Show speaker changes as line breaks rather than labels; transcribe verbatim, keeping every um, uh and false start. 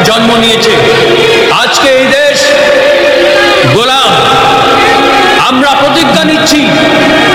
জন্ম নিয়েছে। আজকে এই দেশ গোলাম। আমরা প্রতিজ্ঞা নিচ্ছি